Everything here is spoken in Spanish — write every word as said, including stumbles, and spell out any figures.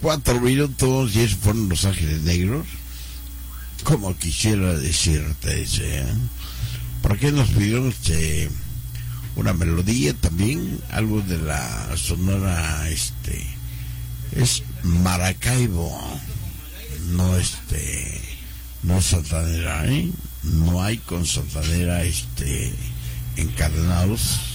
Cuatro minutos y esos fueron Los Ángeles Negros. Como quisiera decirte, ¿eh? ¿Por qué nos pidió este, una melodía también? Algo de la sonora, este, es Maracaibo, no este, no Santanera, ¿eh? No hay con Santanera, este, encadenados.